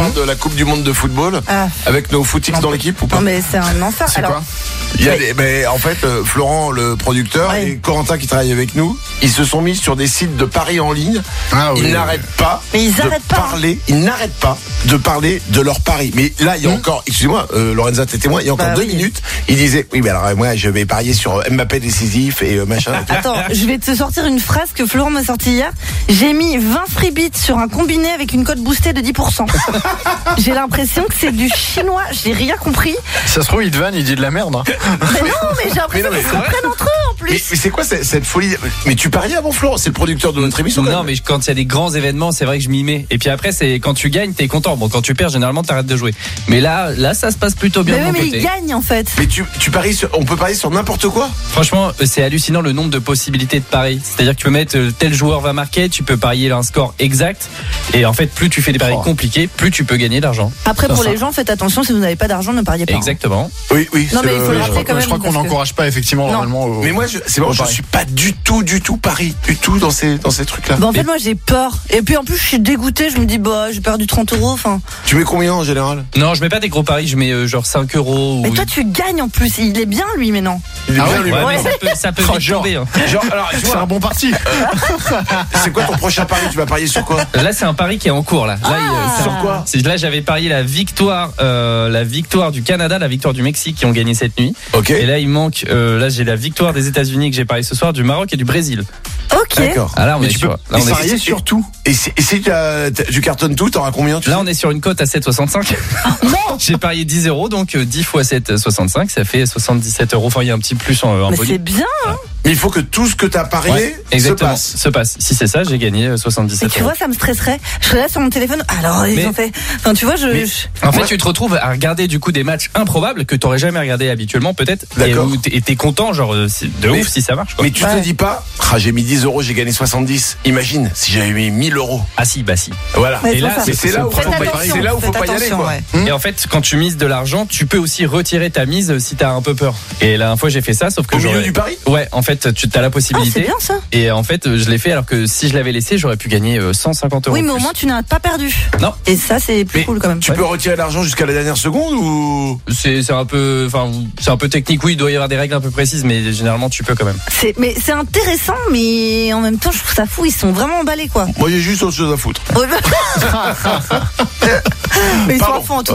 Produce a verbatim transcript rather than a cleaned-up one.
parle de la Coupe du Monde de football Ah. avec nos footix dans l'équipe ou pas? Non mais c'est un enfer. C'est Alors, quoi? Il y a Ouais. des, mais en fait, euh, Florent, le producteur, Ouais. et Corentin qui travaille avec nous, ils se sont mis sur des sites de paris en ligne. Ah oui. Ils n'arrêtent pas Mais ils de arrêtent pas, hein. parler. Ils n'arrêtent pas de parler de leurs paris. Mais là, il y a encore, excusez-moi, euh, Lorenza, t'es témoin. Il y a encore Bah deux oui. minutes. Il disait, oui, mais alors moi, je vais parier sur Mbappé décisif et euh, machin. et tout. Attends, je vais te sortir une phrase que Florent m'a sortie hier. J'ai mis vingt freebits sur un combiné avec une cote boostée de dix pour cent. J'ai l'impression que c'est du chinois. J'ai rien compris. Ça se trouve, il te vanne, il dit de la merde. Hein. Mais non, mais j'ai l'impression Mais non, mais qu'ils se c'est vrai. comprennent entre eux en Mais, plus. mais c'est quoi cette, cette folie? Mais tu pariais avant Florent? C'est le producteur de notre émission. quand Non, même. mais quand il y a des grands événements, c'est vrai que je m'y mets. Et puis après, c'est quand tu gagnes, t'es content. Bon, quand tu perds, généralement, t'arrêtes de jouer. Mais là, là, ça se passe plutôt bien Mais de oui, mon mais côté. ils gagnent en fait. Mais tu, tu paries sur, on peut parier sur n'importe quoi? Franchement, c'est hallucinant le nombre de possibilités de paris. C'est-à-dire que tu peux mettre euh, tel joueur va marquer, tu peux parier un score exact. Et en fait, plus tu fais des paris Oh. compliqués, plus tu peux gagner d'argent. Après, pour Enfin. les gens, faites attention, si vous n'avez pas d'argent, ne pariez pas. hein. Exactement. Oui, oui. Non, c'est mais il faut le Je rappeler crois, quand que- je même, crois qu'on parce que- n'encourage pas effectivement Non. normalement. Au... Mais moi, je, c'est marrant, au je pari. suis pas du tout, du tout pari, du tout dans ces, dans ces trucs-là. Bah, en fait, moi, j'ai peur. Et puis, en plus, je suis dégoûtée. Je me dis, bah, j'ai perdu trente euros. Enfin. Tu mets combien en général? Non, je mets pas des gros paris, je mets euh, genre cinq euros. Mais ou... toi, tu gagnes en plus. Il est bien, lui, mais non. Il est Ah bien, ouais, lui. Ouais, Ouais. mais ça peut, ça peut Oh, vite genre. tomber. hein. Genre, alors, tu C'est vois, un bon parti. c'est quoi ton prochain pari? Tu vas parier sur quoi? Là, c'est un pari qui est en cours. Là, là, Ah. il, euh, c'est- Sur quoi? c'est- là j'avais parié la victoire, euh, la victoire du Canada, la victoire du Mexique qui ont gagné cette nuit. Ok. Et là, il manque. euh, là, j'ai la victoire des États-Unis que j'ai parié ce soir, du Maroc et du Brésil. Ok. D'accord. Ah là, on Mais est tu sur. peux Là, on est, parier sur tout. Et si, et si tu, as- t'as- tu cartonnes tout, t'auras combien? Tu là, sais on est sur une cote à sept virgule soixante-cinq. J'ai parié dix euros, donc euh, dix fois sept virgule soixante-cinq, ça fait soixante-dix-sept euros. Enfin, il y a un petit plus en, en Mais bonus. c'est bien. Mais il faut que tout ce que t'as parié Ouais, se exactement. passe. Se passe. Si c'est ça, j'ai gagné euh, Mais soixante-dix-sept tu euros. vois, ça me stresserait. Je serais là sur mon téléphone. Alors, ils Mais- ont fait. Enfin, tu vois, je. Mais- je- En fait, Ouais. tu te retrouves à regarder du coup des matchs improbables que t'aurais jamais regardé habituellement, peut-être. Et D'accord. où t'es et t'es content, genre, euh, c'est de Mais- ouf si ça marche, quoi. Mais tu Ouais. te dis pas, ah, j'ai mis dix euros, j'ai gagné soixante-dix. Imagine si j'avais mis mille euros. Ah si, bah si. Voilà. Ouais, Et c'est là, pour ça. Mais c'est là où faut Faites pas, attention, c'est là où faut faites pas y aller, attention, quoi. ouais. Et en fait, quand tu mises de l'argent, tu peux aussi retirer ta mise si t'as un peu peur. Et la dernière fois, j'ai fait ça, sauf que Au milieu j'aurais- du pari? Ouais, en fait, tu as la Ah, c'est possibilité. bien ça. Et en fait, je l'ai fait alors que si je l'avais laissé, j'aurais pu gagner euh, cent cinquante euros. Oui, mais de au plus. moins, tu n'as pas perdu. Non. Et ça, c'est plus Mais cool quand même. Tu Ouais. peux retirer l'argent jusqu'à la dernière seconde ou? C'est c'est un peu, enfin, c'est un peu technique. Oui, il doit y avoir des règles un peu précises, mais généralement, tu peux quand même. C'est, mais c'est intéressant, mais en même temps, je trouve ça fou. Ils sont vraiment emballés, quoi. Moi, j'ai juste autre chose à foutre. Ouais, bah- mais ils sont Pardon. à fond en tout